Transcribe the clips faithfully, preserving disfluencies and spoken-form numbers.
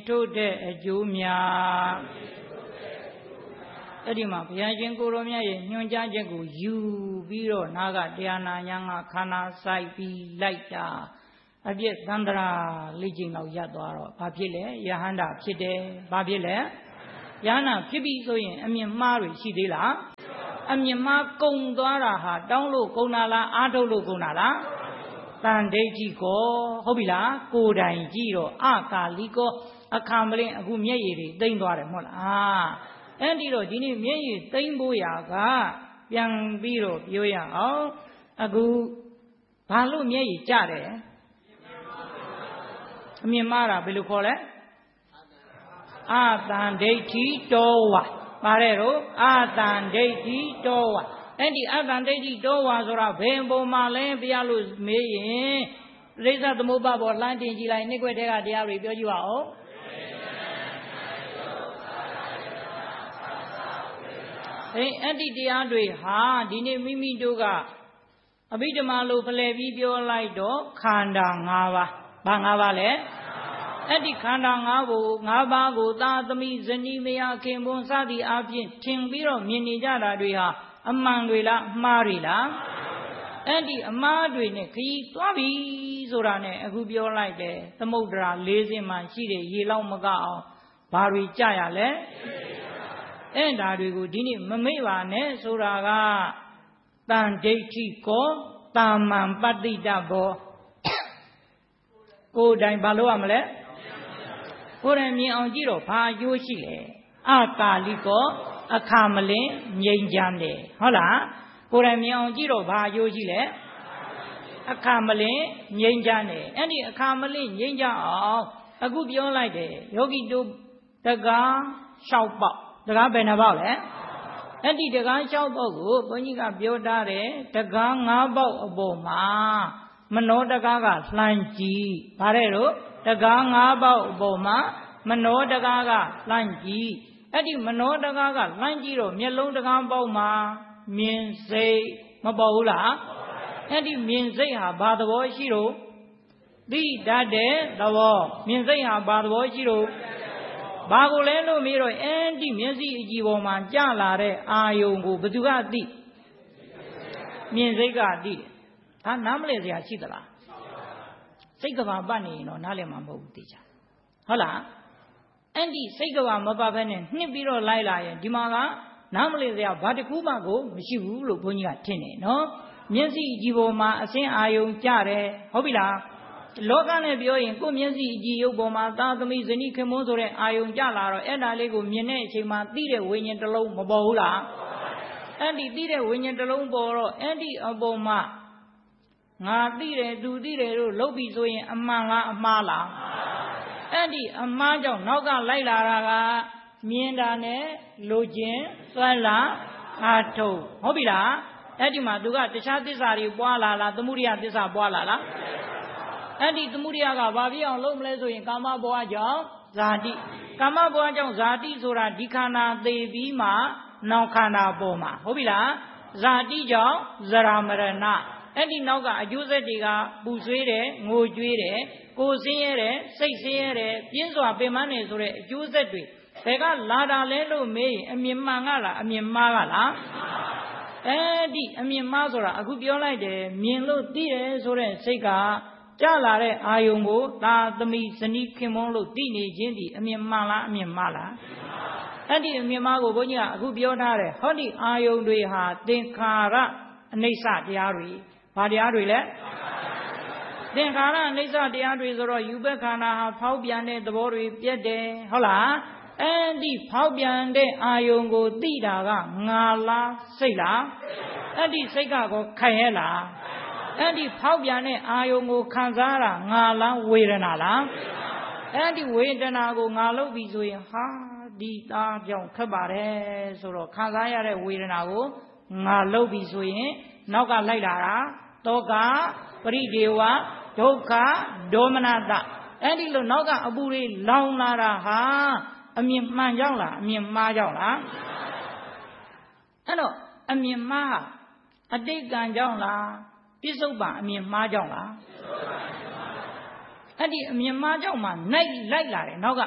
ထို့တဲ့အကျိုးများအဲ့ဒီမှာဘုရားရှင်ကိုရောမြတ်ရဲ့ညွှန်ကြားချက်ကိုယူပြီးတော့နာကတရားနာညာကခန္ဓာဆိုင်ပြီးလိုက်တာအပြည့်သန္တရာလေးချိန်လောက်ရပ်သွားတော့ဘာဖြစ်လဲယဟန္တာဖြစ်တယ်ဘာဖြစ်လဲယဟန္တာဖြစ်ပြီဆိုရင်အမြင်မှားတွေရှိသေးလားအမြင်မှားကုံသွားတာဟာတောင်းလို့ကုံတာလားအားထုတ်လို့ကုံတာလားတန်ဒိဋ္ဌိကောဟုတ်ပြီလားကိုယ်တိုင်ကြည့်တော့အကာလိကောအခါမလင်းအခုမျက်ရည်တွေတိမ့်သွားတယ်မဟုတ်လားအဲ့ဒီတော့ဒီနေ့မျက်ရည်တိမ့်ဖို့ရာကပြန်ပြီးတော့ပြောရအောင်အခုဘာလို့မျက်ရည်ကျတယ်အမြင်မှားတာဘယ်လိုခေါ်လဲအာတန်ဒိဋ္ဌိတောဝါပါတယ်တော့အာတန်ဒိဋ္ဌိတောဝါအဲ့ဒီအာတန်ဒိဋ္ဌိတောဝါဆိုတာဘယ်ပုံမှာလဲဘုရားလို့မေးရင်ရိစ္ဆသမုပ္ပါပေါ်လှမ်းတင်ကြည့်လိုက်နှိကွက်တဲ့ကတရားတွေပြောကြည့်ပါဦးအဲအဲ့ဒီတရားတွေဟာဒီနေ့မိမိတို့ကအဘိဓမ္မာလို့ဖလှယ်ပြီးပြောလိုက်တော့ခန္ဓာ၅ပါးဘာ၅ပါးလဲအဲ့ဒီခန္ဓာ၅ကို၅ပါးကိုသာသမီဇနီးမယားခင်ပွန်းစသည်အပြင်ထင်ပြီးတော့မြင်နေကြတာတွေဟာအမှန်တွေလားအမှားတွေလားအဲ့ဒီအမှားတွေနဲ့ခရီးသွားပြီဆိုတာနဲ့အခုပြောလိုက်တယ်သမုဒ္ဒရာ၄စင်းမှရှိတဲ့ရေလောက်မကအောင်ဘာတွေကြရလဲအဲ့ဒါတွေကိုဒီနေ့မမေ့ပါနဲ့ဆိုတာကတန်ဒိဋ္ဌိကောတာမန်ပတ္တိတဘောကိုယ်တိုင်ဘာလို့ရမလဲကိုယ်တိုင်မြင်အောင်ကြည့်တော့ဘာအကျိုးရှိလဲအကာလိကောအခါမလင်းငြိမ်းချမ်းတယ်ဟုတ်လားကိုယ်တိုင်မြင်အောင်ကြည့်တော့ဘာအကျိုးရှိလဲအခါမလင်းငြိမ်းချမ်းတယ်အဲ့ဒီအခါမလင်းငြိမ်းချမ်းအောင်အခုပြောလိုက်တယ်ယောဂီတို့တကား၆ပေါက်တကားဘယ်နှပေါက်လဲအဲ့ဒီတကား၆ပေါက်ကိုဘုန်းကြီးကပြောထားတယ်တကား၅ပေါက်အပေါ်မှာမနောတကားကလှမ်းကြည့်ဗါတဲ့တော့တကား၅ပေါက်အပေါ်မှာမနောတကားကလှမ်းကြည့်အဲ့ဒီမနောတကားကလှမ်းကြည့်တော့မျက်လုံးတကားပေါက်မှာမြင်စိတ်မပေါ်ဘူးလားအဲ့ဒီမြင်စိတ်ဟာဘာသဘောရှိတော့သိတတ်တဲ့သဘောမြင်စိတ်ဟာဘာသဘောရှိတော့ဘာကိုလဲလို့မေးတော့အဲ့ဒီမျက်စိအကြည့်ပေါ်မှာကြာလာတဲ့အာယုံကိုဘယ်သူကသိမြင်စိတ်ကသိတယ်ဒါနားမလဲစရာရှိသလားစိတ်ကဘာပတ်နေရင်တော့နားလည်မှာမဟုတ်ဘူးသိချာဟုတ်လားအဲ့ဒီစိတ်ကဘာမပတ်ဘဲနဲ့နှစ်ပြီးတော့လိုက်လာရင်ဒီမှာကနားမလဲစရာဘာတစ်ခုမှကိုမရှိဘူးလို့ဘုန်းကြီးကထင်တယ်နော်မျက်စိကြည့်ပေါ်မှာအစင်းအာယုံကြတယ်ဟုတ်ပြီလားလောကနဲ့ပြောရင်ကိုယ်မျက်စိအကြည့်ရုပ်ပေါ်မှာသာသမီဇနီးခင်မွန်းဆိုတဲ့အာယုံကြလာတော့အဲ့ဒါလေးကိုမြင်တဲ့အချိန်မှာသိတဲ့ဝိညာဉ်တစ်လုံးမပေါ်ဘူးလားအဲ့ဒီသိတဲ့ဝိညာဉ်တစ်လုံးပေါ်တော့အဲ့ဒီအပေါ်မှာငါသိတယ်သူသိတယ်လို့လုပ်ပြီးဆိုရင်အမှန်လားအမှားလားအဲ့ဒီအမှားကြောင့်နောက်ကလိုက်လာတာကမြင်တာနဲ့လိုခြင်းသွမ်းလာအားထုတ်ဟုတ်ပြီလားအဲ့ဒီမှာသူကတခြားသစ္စာတွေပွားလာလားသမုဒိယသစ္စာပွားလာလားအဲ့ဒီသမုဒိယကဘာဖြစ်အောင်လုပ်မလဲဆိုရင်ကာမဘဝကြောင့်ဇာတိကာမဘဝကြောင့်ဇာတိဆိုတာဒီခန္ဓာသေပြီးမှနောက်ခန္ဓာပေါ်မှာဟုတ်ပြီလားဇာတိကြောင့်ဇရာမရဏအဲ့ဒီနောက်ကအကျိုးဆက်တွေကပူဆွေးတယ်ငိုကြွေးတယ်ကိုယ်ဆင်းရဲတယ်စိတ်ဆင်းရဲတယ်ပြင်းစွာပင်ပန်းနေဆိုတဲ့အကျိုးဆက်တွေဘယ်ကလာတာလဲလို့မေးရင်အမြင်မှန်ကလားအမြင်မှားကလားအဲ့ဒီအမြင်မှားဆိုတာအခုပြောလိုက်တယ်မြင်လို့သိတယ်ဆိုတဲ့စိတ်ကကြာလာတဲ့အာယုံကိုသာသမီဇနီးခင်မွန်းလို့သိနေခြင်းဒီအမြင်မှန်လားအမြင်မှားလားအဲ့ဒီအမြင်မှားကိုဘုန်းကြီးကအခုပြောထားတယ်ဟောဒီအာယုံတွေဟာသင်္ခါရအနိစ္စတရားတွေဘာတရားတွေလဲသင်္ခါရအနိစ္စတရားတွေဆိုတော့ယူဘက်ခန္ဓာဟာဖောက်ပြန်တဲ့သဘောတွေပြည့်တယ်ဟုတ်လားအဲ့ဒီဖောက်ပြန်တဲ့အာယုံကိုသိတာကငါလားစိတ်လားအဲ့ဒီစိတ်ကကိုခံရလားအဲ့ဒီဖောက်ပြန်တဲ့အာယုံကိုခံစားတာငါလားဝေဒနာလားအဲ့ဒီဝေဒနာကိုငါလုပ်ပြီဆိုရင်ဟာဒီသားကြောင့်ခက်ပါတယ်ဆိုတော့ခံစားရတဲ့ဝေဒနာကိုငါလုပ်ပြီဆိုရင်နောက်ကလိုက်လာတာတောကပရိဒေဝဒုက္ခဒေါမနတအဲ့ဒီလိုနောက်ကအပူတွေလောင်လာတာဟာအမြင်မှန်ကြောင့်လားအမြင်မှားကြောင့်လားအဲ့တော့အမြင်မှားအတိတ်ကံကြောင့်လားပြစ္ဆုတ်ပံအမြင်မှားကြောင့်လားအဲ့ဒီအမြင်မှားကြောင့်မှနိုင်လိုက်လာတယ်နောက်က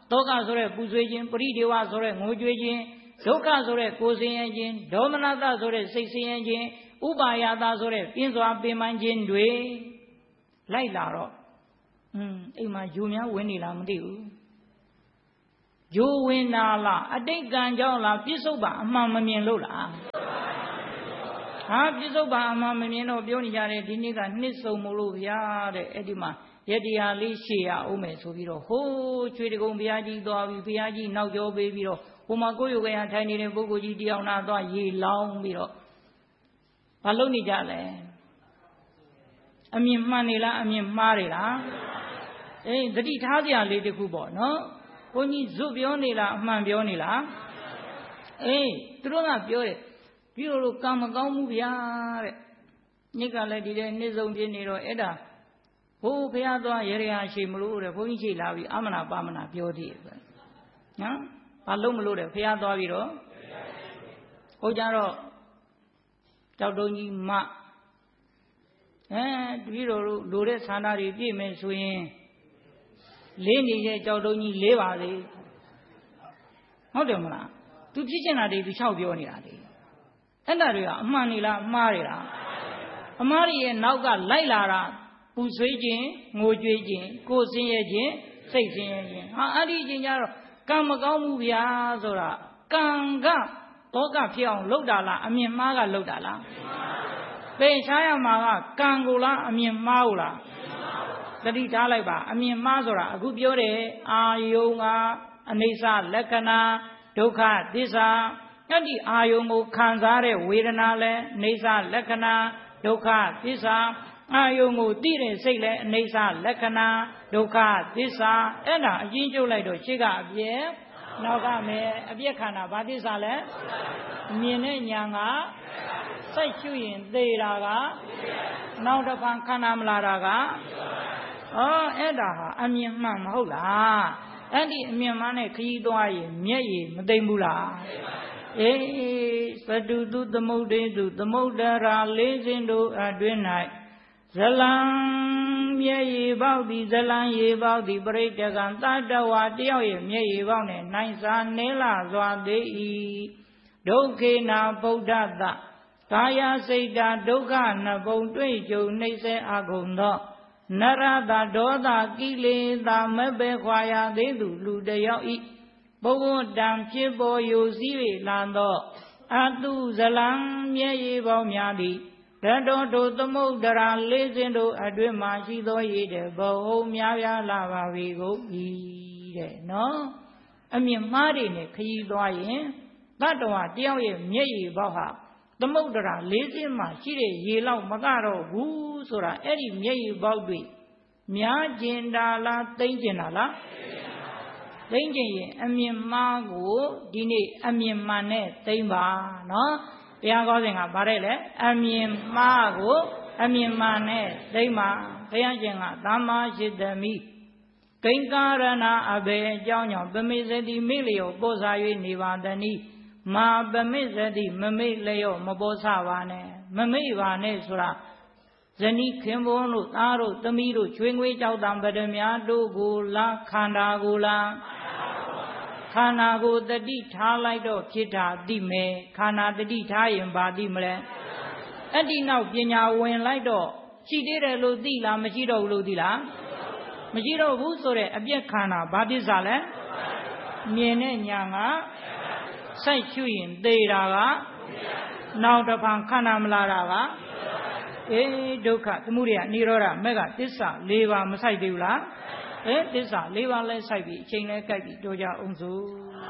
တောကဆိုတဲ့ပူဆွေးခြင်းပရိဒေဝဆိုတဲ့ငိုကြွေးခြင်းဒုက္ခဆိုတဲ့ကိုယ်ဆင်းရဲခြင်းဒေါမနတဆိုတဲ့စိတ်ဆင်းရဲခြင်းဥပါယတာဆိုတဲ့ပြင်းစွာပင်ပန်းခြင်းတွေလိုက်လာတော့อืมအိမ်မှာဂျိုများဝင်နေလားမသိဘူးဂျိုဝင်တာလားအတိတ်ကံကြောင့်လားပြစ္ဆုတ်ပါအမှန်မမြင်လို့လားဟာပြစ္ဆုတ်ပါအမှန်မမြင်တော့ပြောနေကြတယ်ဒီနေ့ကနှစ်စုံမလို့ဗျာတဲ့အဲ့ဒီမှာယတရားလေးရှေ့ရအောင်မယ်ဆိုပြီးတော့ဟိုးချွေတကုံဘုရားကြီးသွားပြီးဘုရားကြီးနောက်ကျောပေးပြီးတော့ဟိုမှာကိုယ်ရုပ်ကရထိုင်နေတဲ့ပုဂ္ဂိုလ်ကြီးတယောက်နာသွားရေလောင်းပြီးတော့ဘာလုပ်နေကြလဲအမြင်မှန်နေလားအမြင်မှားနေလားအေးသတိထားစရာလေးတစ်ခုပေါ့နော်ဘုန်းကြီးဇွတ်ပြောနေလားအမှန်ပြောနေလားအေးသူတို့ကပြောတယ်ပြီးတော့ကံမကောင်းဘူးဗျာတဲ့ညစ်ကလည်းဒီတဲ့နှစ်စုံပြင်းနေတော့အဲ့ဒါဟိုဘုရားသွားရေရရှိမလို့တဲ့ဘုန်းကြီးရှိလာပြီးအမနာပါမနာပြောသေးတယ်နော်ဘာလို့မလို့တဲ့ဘုရားသွားပြီးတော့ဟိုကြတော့ကြောက်တုံးကြီးမအဲတပည့်တော်တို့လိုတဲ့ဆန္ဒတွေပြည့်မယ်ဆိုရင်လေးနေတဲ့ကြောက်တုံးကြီးလေးပါလေဟုတ်တယ်မလားသူဖြစ်ချင်တာတွေသူလျှောက်ပြောနေတာလေအဲ့ဒါတွေကအမှန်နေလားမှားတယ်လားအမှားတွေရဲ့နောက်ကလိုက်လာတာပူဆွေးခြင်းငိုကြွေးခြင်းကိုယ်ဆင်းရဲခြင်းစိတ်ဆင်းရဲခြင်းဟာအဲ့ဒီချင်းကြတော့ကံမကောင်းဘူးဗျာဆိုတာကံကတောကဖြစ်အောင်လုပ်တာလားအမြင်မှားကလုပ်တာလားပယ်ရှားရမှာကကံကိုလားအမြင်မှားကိုလားသတိထားလိုက်ပါအမြင်မှားဆိုတာအခုပြောတယ်အာယုံကအနိစ္စလက္ခဏာဒုက္ခသစ္စာအဲ့ဒီအာယုံကိုခံစားတဲ့ဝေဒနာလဲအနိစ္စလက္ခဏာဒုက္ခသစ္စာအာယုံကိုသိတဲ့စိတ်လဲအနိစ္စလက္ခဏာဒုက္ခသစ္စာအဲ့ဒါအချင်းကျုပ်လိုက်တော့ရှေ့ကအပြည့်နောက်ကမယ်အပြည့်ခန္ဓာဘာသစ္စာလဲမြင်တဲ့ညာကစိတ်ရှုရင်သေတာကနောက်တစ်ဖန်ခန္ဓာမလာတာကဩအဲ့ဒါဟာအမြင်မှန်မဟုတ်လားအဲ့ဒီအမြင်မှန်နဲ့ခရီးသွားရင်မျက်ရည်မသိမ့်ဘူးလားအေးသတုတုသမုဒ္ဒေတုသမုဒ္ဒရာလေးစင်တို့အတွင်း၌ဇလံမျက်ရည်ပေါက်သည်ဇလံရည်ပေါက်သည်ပရိတကံတတဝါတယောက်ရဲ့မျက်ရည်ပေါက်နဲ့နိုင်စာနေလာစွာသေး၏ဒုက္ခေနာဗုဒ္ဓတကာယစိတ်တာဒုက္ခနှစ်ပုံတွေ့ကြုံနှိမ့်ဆက်အကုန်သောနရတဒေါသကိလေသာမပဲခွာရသေးသူလူတယောက်ဤပုဂ္ဂိုလ်တံဖြစ်ပေါ်ယူစည်း၍လာသောအတုဇလံမျက်ရည်ပေါင်းများသည်တတောတို့သမုဒ္ဒရာလေးစင်တို့အတွင်မှရှိသောရည်တဲ့ဘဟုံများပြားလာပါပြီကိုဤတဲ့နော်အမြင်မှားတွေနဲ့ခရီးသွားရင်တတ္တဝါတယောက်ရဲ့မျက်ရည်ပေါက်ဟာသမုဒ္ဒရာလေးစင်မှရှိတဲ့ရေလောက်မကတော့ဘူးဆိုတာအဲ့ဒီမျက်ရည်ပေါက်တွေများကျင်တာလားသိမ့်ကျင်တာလားသိမ့်ကျင်ရင်အမြင်မှားကိုဒီနေ့အမြင်မှန်နဲ့သိမ့်ပါနော်တရားကောစဉ်ကဗါတဲ့လေအမြင်မှားကိုအမြင်မှန်နဲ့သိမ့်ပါဘုရားရှင်ကသမ္မာရှိတမိကိဉ္ကာရဏအဘေအကြောင်းကြောင့်ပမိစတိမိလျောပို့စား၍နေပါတနိမာပမိစတိမမိလျောမပို့စားပါနဲ့မမိပါနဲ့ဆိုတာဇနီးခင်ပွန်းတို့သားတို့သမီးတို့ချွေးငွေကြောက်တံပဒမြာတို့ကိုလားခန္ဓာကိုလားခန္ဓာကိုတတိထားလိုက်တော့ဖြစ်တာသိမယ်ခန္ဓာတတိထားရင်ဘာသိမလဲအဲ့ဒီနောက်ပညာဝင်လိုက်တော့ရှိသေးတယ်လို့သိလားမရှိတော့ဘူးလို့သိလားမရှိတော့ဘူးဆိုတဲ့အပြက်ခန္ဓာဘာပစ္စလဲမြင်တဲ့ညာကစိုက်ရှုရင်သေတာကနောက်တစ်ဖန်ခန္ဓာမလာတာကအေးဒုက္ခသမုဒယနိရောဓမဂ္ဂသစ္စာ၄ပါးမဆိုင်သေးဘူးလားအဲသစ္စာ၄ပါးလဲဆိုင်ပြီးအချိန်လဲကြိုက်ပြီးတို့ကြအောင်စို့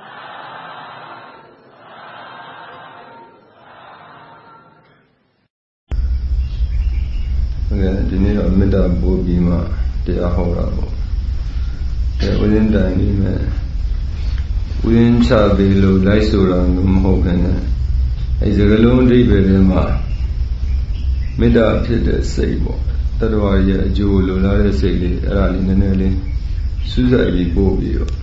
ဟုတ်ကဲ့ဒီနေ့တော့မေတ္တာပို့ပြီးမှတရားဟောတာပေါ့အဲဥရင်တိုင်နေမယ်ဥရင်ချပြီးလို့လိုက်ဆိုတာမျိုးမဟုတ်ခင်နဲ့အဲစကလုံးအဓိပ္ပာယ်ထဲမှာမေတ္တာဖြစ်တဲ့စိတ်ပေါ့တတ္တဝါရဲ့အကျိုးလိုလားတဲ့စိတ်လေးအဲ့ဒါလေးနည်းနည်းလေးစူးစိုက်ပြီးပို့ပြီးတော့